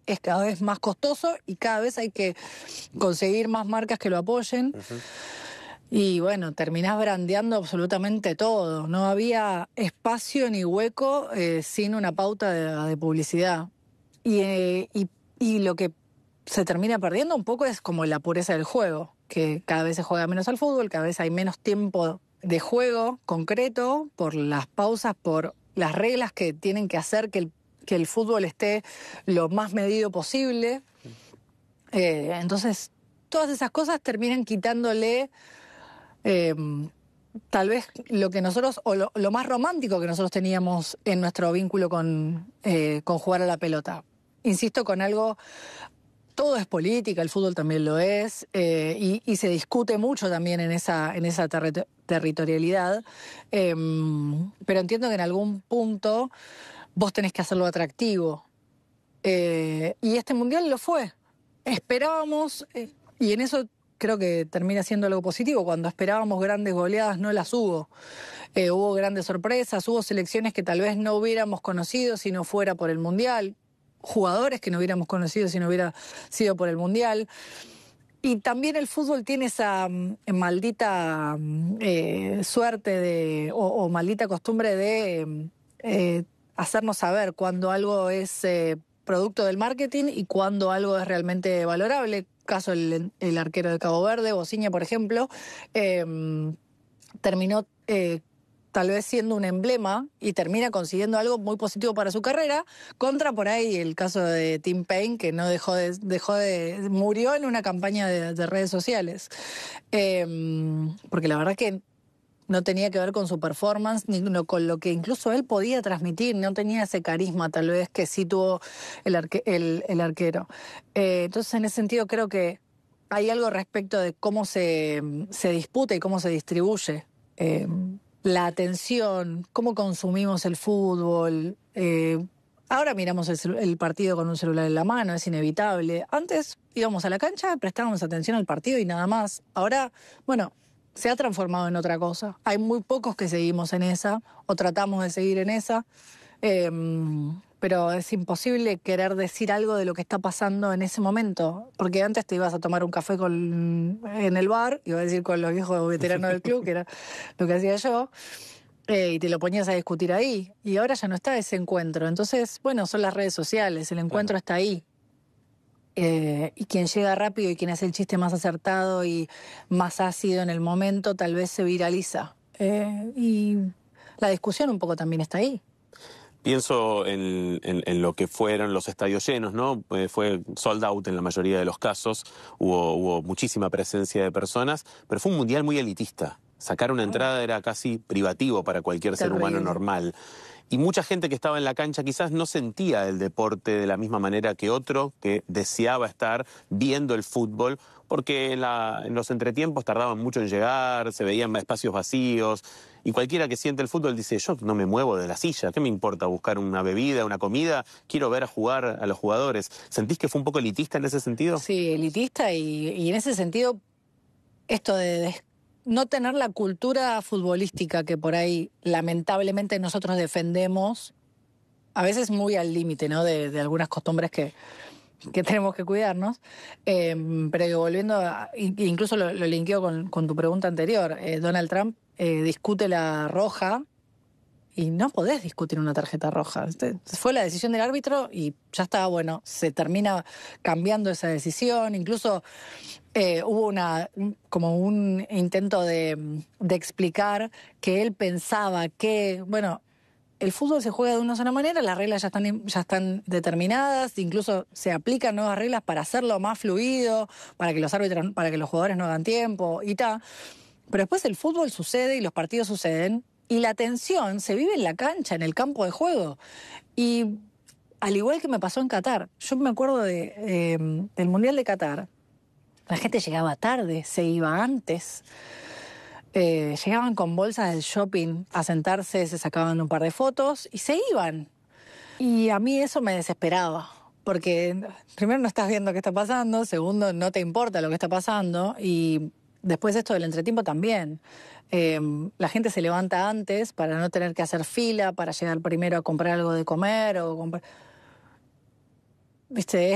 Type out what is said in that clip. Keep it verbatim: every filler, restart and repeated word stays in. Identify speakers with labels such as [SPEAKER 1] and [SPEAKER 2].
[SPEAKER 1] es cada vez más costoso y cada vez hay que conseguir más marcas que lo apoyen. Uh-huh. Y bueno, terminás brandeando absolutamente todo. No había espacio ni hueco eh, sin una pauta de, de publicidad. Y, eh, y, y lo que se termina perdiendo un poco es como la pureza del juego, que cada vez se juega menos al fútbol, cada vez hay menos tiempo de juego concreto por las pausas, por las reglas que tienen que hacer que el, que el fútbol esté lo más medido posible. Eh, entonces, todas esas cosas terminan quitándole eh, tal vez lo que nosotros, o lo, lo más romántico que nosotros teníamos en nuestro vínculo con, eh, con jugar a la pelota. Insisto, con algo, todo es política, el fútbol también lo es, eh, y, y se discute mucho también en esa, en esa terri- territorialidad, eh, pero entiendo que en algún punto vos tenés que hacerlo atractivo. Eh, y este mundial lo fue. Esperábamos, eh, y en eso creo que termina siendo algo positivo, cuando esperábamos grandes goleadas no las hubo. Eh, hubo grandes sorpresas, hubo selecciones que tal vez no hubiéramos conocido si no fuera por el mundial, jugadores que no hubiéramos conocido si no hubiera sido por el mundial. Y también el fútbol tiene esa mm, maldita eh, suerte de, o, o maldita costumbre de eh, hacernos saber cuando algo es eh, producto del marketing y cuando algo es realmente valorable. Caso el, el arquero de Cabo Verde, Bociña, por ejemplo, eh, terminó eh, tal vez siendo un emblema y termina consiguiendo algo muy positivo para su carrera, contra por ahí el caso de Tim Payne, que no dejó de, dejó de murió en una campaña de, de redes sociales. Eh, porque la verdad que no tenía que ver con su performance, ni con lo que incluso él podía transmitir, no tenía ese carisma tal vez que sí tuvo el, arque, el, el arquero. Eh, entonces, en ese sentido, creo que hay algo respecto de cómo se, se disputa y cómo se distribuye eh, la atención, cómo consumimos el fútbol. Eh, ahora miramos el, el partido con un celular en la mano, es inevitable. Antes íbamos a la cancha, prestábamos atención al partido y nada más. Ahora, bueno, se ha transformado en otra cosa. Hay muy pocos que seguimos en esa, o tratamos de seguir en esa, eh, pero es imposible querer decir algo de lo que está pasando en ese momento, porque antes te ibas a tomar un café con, en el bar, iba a decir con los viejos veteranos del club, que era lo que hacía yo, eh, y te lo ponías a discutir ahí, y ahora ya no está ese encuentro. Entonces, bueno, son las redes sociales, el encuentro claro. está ahí. Eh, y quien llega rápido y quien hace el chiste más acertado y más ácido en el momento, tal vez se viraliza. Eh, y la discusión un poco también está ahí.
[SPEAKER 2] Pienso en, en, en lo que fueron los estadios llenos, ¿no? Eh, fue sold out en la mayoría de los casos, hubo, hubo muchísima presencia de personas, pero fue un mundial muy elitista. Sacar una entrada era casi privativo para cualquier Terrible. ser humano normal. Y mucha gente que estaba en la cancha quizás no sentía el deporte de la misma manera que otro que deseaba estar viendo el fútbol, porque en, la, en los entretiempos tardaban mucho en llegar, se veían espacios vacíos, y cualquiera que siente el fútbol dice, yo no me muevo de la silla, ¿qué me importa buscar una bebida, una comida? Quiero ver a jugar a los jugadores. ¿Sentís que fue un poco elitista en ese sentido?
[SPEAKER 1] Sí, elitista, y, y en ese sentido, esto de... de... no tener la cultura futbolística que por ahí lamentablemente nosotros defendemos, a veces muy al límite, ¿no? De, de algunas costumbres que, que tenemos que cuidarnos, eh, pero que volviendo, a, incluso lo, lo linkeo con, con tu pregunta anterior, eh, Donald Trump eh, discute la roja y no podés discutir una tarjeta roja. Este, fue la decisión del árbitro y ya está, bueno, se termina cambiando esa decisión, incluso... Eh, hubo una como un intento de, de explicar que él pensaba que, bueno, el fútbol se juega de una sola manera, las reglas ya están, ya están determinadas, incluso se aplican nuevas reglas para hacerlo más fluido, para que los árbitros, para que los jugadores no hagan tiempo y tal. Pero después el fútbol sucede y los partidos suceden y la tensión se vive en la cancha, en el campo de juego. Y al igual que me pasó en Qatar, yo me acuerdo de, eh, del Mundial de Qatar. La gente llegaba tarde, se iba antes. Eh, llegaban con bolsas del shopping a sentarse, se sacaban un par de fotos y se iban. Y a mí eso me desesperaba, porque primero no estás viendo qué está pasando, segundo no te importa lo que está pasando y después esto del entretiempo también. Eh, la gente se levanta antes para no tener que hacer fila, para llegar primero a comprar algo de comer o comprar... ¿Viste?